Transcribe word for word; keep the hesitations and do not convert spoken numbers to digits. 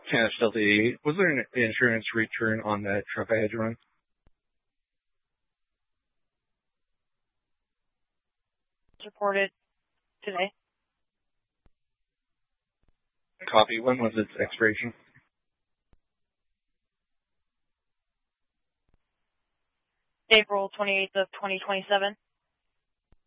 Cash Delta eighty-eight. Was there an insurance return on that truck I had to run? Reported today. Copy. When was its expiration? April twenty-eighth of twenty twenty-seven.